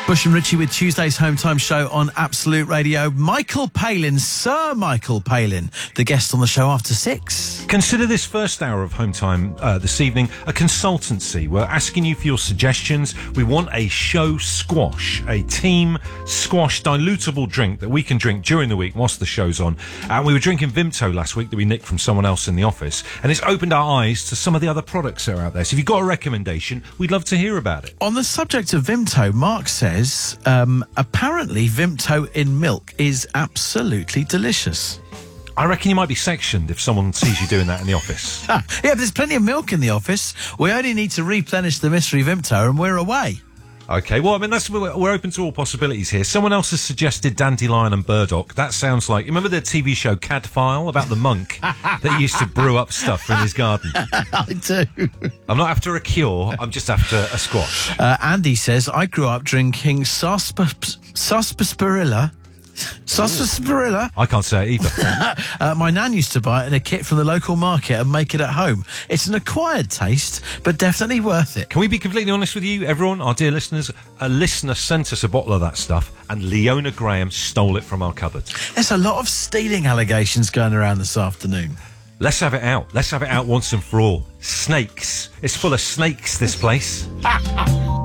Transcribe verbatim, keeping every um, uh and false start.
Bush and Richie with Tuesday's Home Time Show on Absolute Radio. Michael Palin, Sir Michael Palin, the guest on the show after six. Consider this first hour of Home Time uh, this evening a consultancy. We're asking you for your suggestions. We want a show squash, a team squash dilutable drink that we can drink during the week whilst the show's on. And we were drinking Vimto last week that we nicked from someone else in the office, and it's opened our eyes to some of the other products that are out there. So if you've got a recommendation, we'd love to hear about it. On the subject of Vimto, Mark says um, apparently Vimto in milk is absolutely delicious. I reckon you might be sectioned if someone sees you doing that in the office. Ah, yeah, but there's plenty of milk in the office. We only need to replenish the mystery Vimto and we're away. Okay, well, I mean, that's we're, we're open to all possibilities here. Someone else has suggested dandelion and burdock. That sounds like... You remember the T V show Cadfile about the monk that used to brew up stuff from his garden? I do. I'm not after a cure, I'm just after a squash. Uh, Andy says, I grew up drinking sarsaparilla. Sarsaparilla. Sarsaparilla. I can't say it either. uh, my nan used to buy it in a kit from the local market and make it at home. It's an acquired taste, but definitely worth it. Can we be completely honest with you, everyone, our dear listeners? A listener sent us a bottle of that stuff, and Leona Graham stole it from our cupboard. There's a lot of stealing allegations going around this afternoon. Let's have it out. Let's have it out once and for all. Snakes. It's full of snakes, this place.